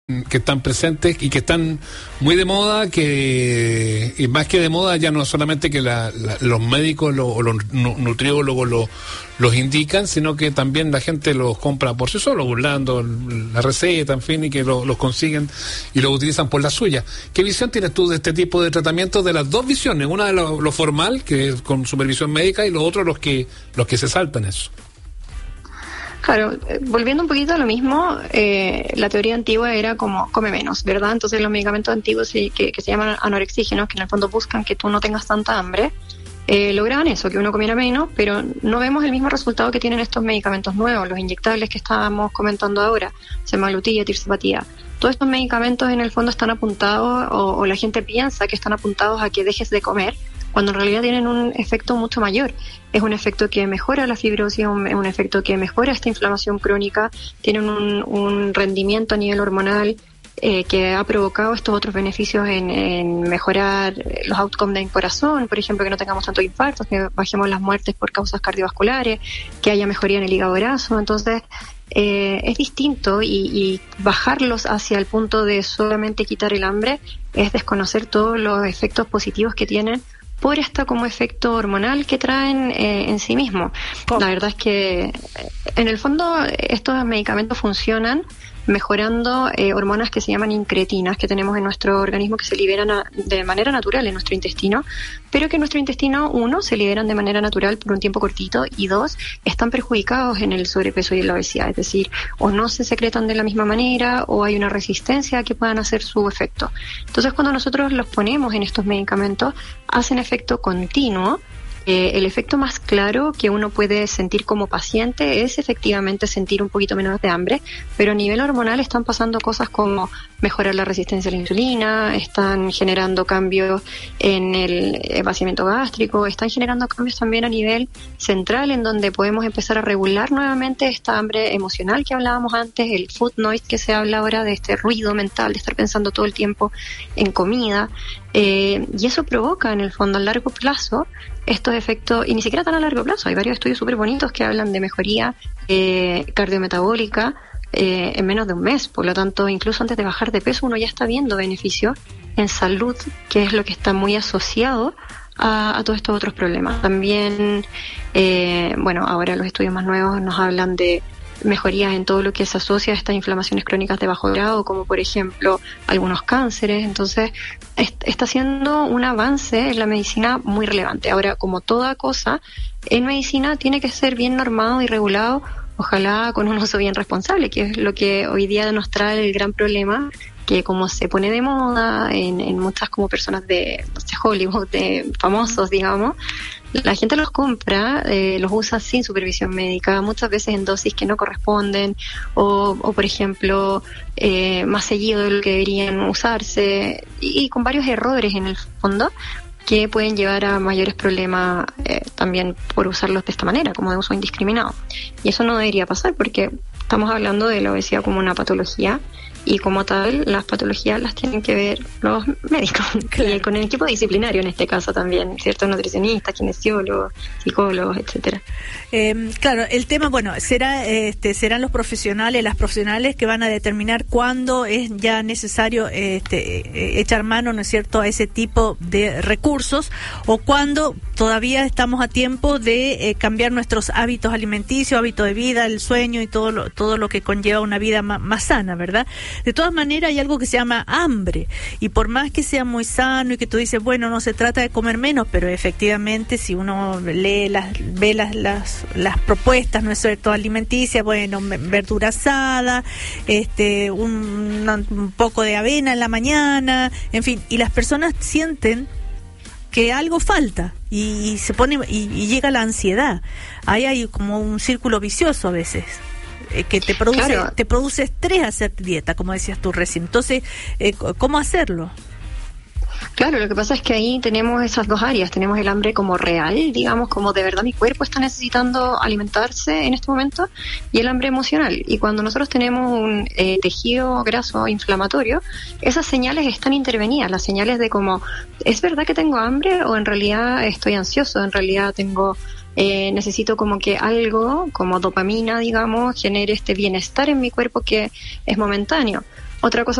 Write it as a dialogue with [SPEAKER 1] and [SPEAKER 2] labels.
[SPEAKER 1] están presentes y que están muy de moda, y más que de moda ya no solamente que los médicos o los nutriólogos los indican, sino que también la gente los compra por sí solo, burlando la receta, en fin, y que los consiguen y los utilizan por la suya. ¿Qué visión tienes tú de este tipo de tratamientos, de las dos visiones? Una de lo formal, que es con supervisión médica, y lo otro los que se saltan eso.
[SPEAKER 2] Claro, volviendo un poquito a lo mismo, la teoría antigua era como come menos, ¿verdad? Entonces los medicamentos antiguos que se llaman anorexígenos, que en el fondo buscan que tú no tengas tanta hambre, lograban eso, que uno comiera menos, pero no vemos el mismo resultado que tienen estos medicamentos nuevos, los inyectables que estábamos comentando ahora, semaglutida, tirzepatida. Todos estos medicamentos en el fondo están apuntados, o la gente piensa que están apuntados a que dejes de comer, cuando en realidad tienen un efecto mucho mayor. Es un efecto que mejora la fibrosis, un efecto que mejora esta inflamación crónica, tienen un rendimiento a nivel hormonal que ha provocado estos otros beneficios en mejorar los outcomes del corazón, por ejemplo, que no tengamos tantos infartos, que bajemos las muertes por causas cardiovasculares, que haya mejoría en el hígado graso. Entonces, es distinto y bajarlos hacia el punto de solamente quitar el hambre es desconocer todos los efectos positivos que tienen por hasta como efecto hormonal que traen en sí mismo. La verdad es que en el fondo estos medicamentos funcionan mejorando hormonas que se llaman incretinas que tenemos en nuestro organismo, que se liberan de manera natural en nuestro intestino, pero que en nuestro intestino, uno, se liberan de manera natural por un tiempo cortito, y dos, están perjudicados en el sobrepeso y en la obesidad, es decir, o no se secretan de la misma manera o hay una resistencia a que puedan hacer su efecto. Entonces, cuando nosotros los ponemos en estos medicamentos, hacen efecto continuo. El efecto más claro que uno puede sentir como paciente es efectivamente sentir un poquito menos de hambre, pero a nivel hormonal están pasando cosas como mejorar la resistencia a la insulina, están generando cambios en el vaciamiento gástrico, están generando cambios también a nivel central, en donde podemos empezar a regular nuevamente esta hambre emocional que hablábamos antes, el food noise que se habla ahora, de este ruido mental, de estar pensando todo el tiempo en comida, y eso provoca en el fondo a largo plazo estos efectos, y ni siquiera tan a largo plazo. Hay varios estudios súper bonitos que hablan de mejoría cardiometabólica en menos de un mes. Por lo tanto, incluso antes de bajar de peso, uno ya está viendo beneficios en salud, que es lo que está muy asociado a todos estos otros problemas. También, ahora los estudios más nuevos nos hablan de mejorías en todo lo que se asocia a estas inflamaciones crónicas de bajo grado, como por ejemplo algunos cánceres. Entonces está siendo un avance en la medicina muy relevante. Ahora, como toda cosa en medicina, tiene que ser bien normado y regulado, ojalá con un uso bien responsable, que es lo que hoy día nos trae el gran problema, que como se pone de moda en muchas como personas de Hollywood, de famosos, digamos, la gente los compra, los usa sin supervisión médica, muchas veces en dosis que no corresponden, o por ejemplo, más seguido de lo que deberían usarse, y con varios errores en el fondo, que pueden llevar a mayores problemas también por usarlos de esta manera, como de uso indiscriminado. Y eso no debería pasar, porque estamos hablando de la obesidad como una patología, y como tal, las patologías las tienen que ver los médicos, claro, y con el equipo disciplinario en este caso también, ¿cierto? Nutricionistas, kinesiólogos, psicólogos, etcétera.
[SPEAKER 3] Claro, el tema, serán los profesionales, las profesionales que van a determinar cuándo es ya necesario echar mano, ¿no es cierto?, a ese tipo de recursos, o cuándo todavía estamos a tiempo de cambiar nuestros hábitos alimenticios, hábitos de vida, el sueño y todo lo que conlleva una vida más sana, ¿verdad? De todas maneras, hay algo que se llama hambre, y por más que sea muy sano y que tú dices, bueno, no se trata de comer menos, pero efectivamente si uno ve las propuestas, ¿no es cierto?, alimenticias, bueno, verdura asada, un poco de avena en la mañana, en fin, y las personas sienten que algo falta y se pone y llega la ansiedad. Ahí hay como un círculo vicioso a veces, que te produce estrés hacer dieta, como decías tú recién. Entonces, ¿cómo hacerlo?
[SPEAKER 2] Claro, lo que pasa es que ahí tenemos esas dos áreas. Tenemos el hambre como real, digamos, como de verdad mi cuerpo está necesitando alimentarse en este momento, y el hambre emocional. Y cuando nosotros tenemos un tejido graso inflamatorio, esas señales están intervenidas, las señales de como, ¿es verdad que tengo hambre o en realidad estoy ansioso? En realidad necesito como que algo, como dopamina, digamos, genere este bienestar en mi cuerpo que es momentáneo. Otra cosa